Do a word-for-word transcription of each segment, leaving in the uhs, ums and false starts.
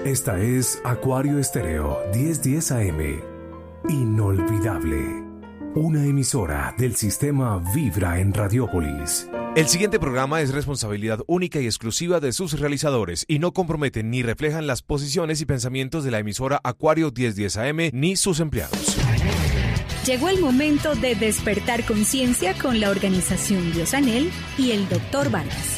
Esta es Acuario Estéreo diez diez A M. Inolvidable. Una emisora del sistema Vibra en Radiópolis. El siguiente programa es responsabilidad única y exclusiva de sus realizadores y no comprometen ni reflejan las posiciones y pensamientos de la emisora Acuario diez diez A M ni sus empleados. Llegó el momento de despertar conciencia con la organización Biosanel y el doctor Vargas.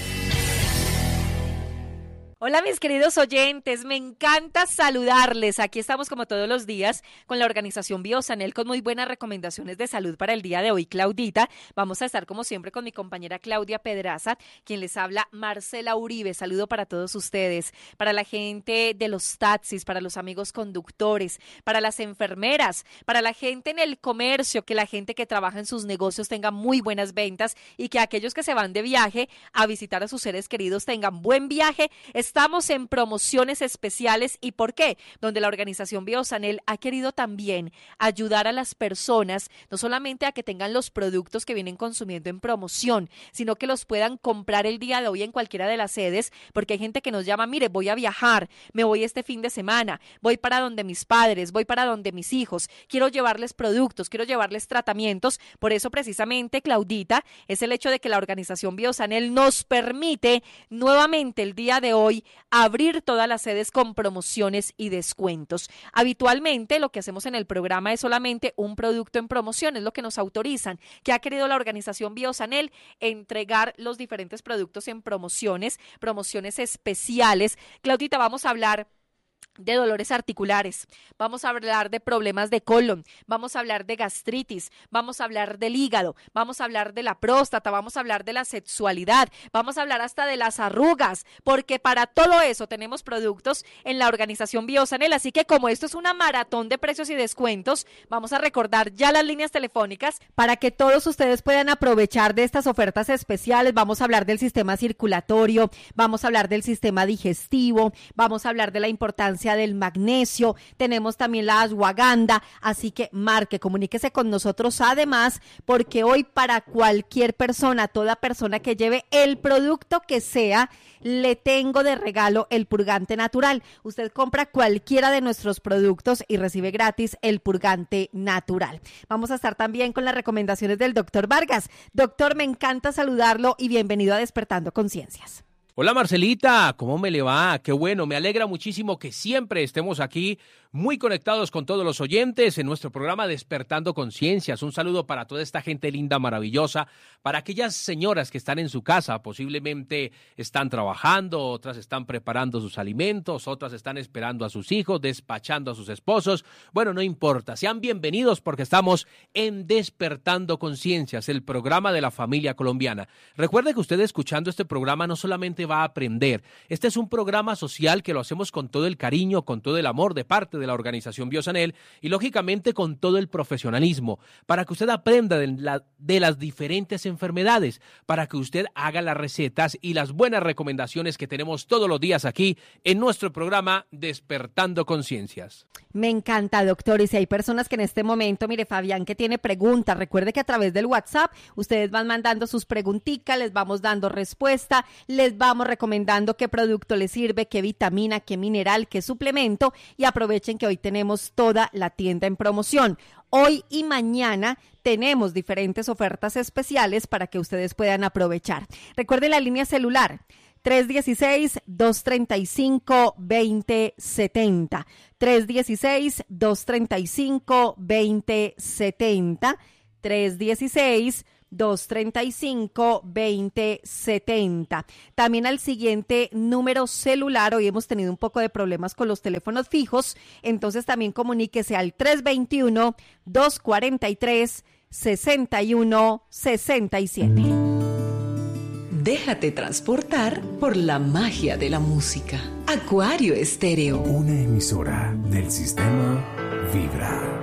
Hola mis queridos oyentes, me encanta saludarles. Aquí estamos como todos los días con la organización Biosanel con muy buenas recomendaciones de salud para el día de hoy, Claudita. Vamos a estar como siempre con mi compañera Claudia Pedraza, quien les habla Marcela Uribe. Saludo para todos ustedes, para la gente de los taxis, para los amigos conductores, para las enfermeras, para la gente en el comercio, que la gente que trabaja en sus negocios tenga muy buenas ventas y que aquellos que se van de viaje a visitar a sus seres queridos tengan buen viaje. Estamos en promociones especiales. ¿Y por qué? Donde la organización Biosanel ha querido también ayudar a las personas, no solamente a que tengan los productos que vienen consumiendo en promoción, sino que los puedan comprar el día de hoy en cualquiera de las sedes, porque hay gente que nos llama, mire, voy a viajar, me voy este fin de semana, voy para donde mis padres, voy para donde mis hijos, quiero llevarles productos, quiero llevarles tratamientos. Por eso precisamente, Claudita, es el hecho de que la organización Biosanel nos permite nuevamente el día de hoy abrir todas las sedes con promociones y descuentos. Habitualmente lo que hacemos en el programa es solamente un producto en promoción, es lo que nos autorizan, que ha querido la organización Biosanel entregar los diferentes productos en promociones, promociones especiales. Claudita, vamos a hablar de dolores articulares, vamos a hablar de problemas de colon, vamos a hablar de gastritis, vamos a hablar del hígado, vamos a hablar de la próstata, vamos a hablar de la sexualidad, vamos a hablar hasta de las arrugas, porque para todo eso tenemos productos en la organización Biosanel. Así que como esto es una maratón de precios y descuentos, vamos a recordar ya las líneas telefónicas para que todos ustedes puedan aprovechar de estas ofertas especiales. Vamos a hablar del sistema circulatorio, vamos a hablar del sistema digestivo, vamos a hablar de la importancia del magnesio, tenemos también la ashwagandha, así que marque, comuníquese con nosotros además, porque hoy para cualquier persona, toda persona que lleve el producto que sea, le tengo de regalo el purgante natural. Usted compra cualquiera de nuestros productos y recibe gratis el purgante natural. Vamos a estar también con las recomendaciones del doctor Vargas. Doctor, me encanta saludarlo y bienvenido a Despertando Conciencias. Hola Marcelita, ¿cómo me le va? Qué bueno, me alegra muchísimo que siempre estemos aquí muy conectados con todos los oyentes en nuestro programa Despertando Conciencias. Un saludo para toda esta gente linda, maravillosa, para aquellas señoras que están en su casa, posiblemente están trabajando, otras están preparando sus alimentos, otras están esperando a sus hijos, despachando a sus esposos. Bueno, no importa, sean bienvenidos porque estamos en Despertando Conciencias, el programa de la familia colombiana. Recuerde que usted escuchando este programa no solamente va a aprender, este es un programa social que lo hacemos con todo el cariño, con todo el amor de parte de la organización Biosanel y lógicamente con todo el profesionalismo, para que usted aprenda de, la, de las diferentes enfermedades, para que usted haga las recetas y las buenas recomendaciones que tenemos todos los días aquí en nuestro programa Despertando Conciencias. Me encanta, doctor, y si hay personas que en este momento, mire, Fabián, que tiene preguntas, recuerde que a través del WhatsApp ustedes van mandando sus preguntitas, les vamos dando respuesta, les vamos recomendando qué producto les sirve, qué vitamina, qué mineral, qué suplemento, y aprovechen que hoy tenemos toda la tienda en promoción. Hoy y mañana tenemos diferentes ofertas especiales para que ustedes puedan aprovechar. Recuerden la línea celular tres uno seis, dos tres cinco, dos cero siete cero, tres uno seis, dos tres cinco, dos cero siete cero, tres uno seis, dos tres cinco, dos cero siete cero. También al siguiente número celular, hoy hemos tenido un poco de problemas con los teléfonos fijos, entonces también comuníquese al tres dos uno, dos cuatro tres, seis uno seis siete. Déjate transportar por la magia de la música. Acuario Estéreo. Una emisora del sistema Vibra.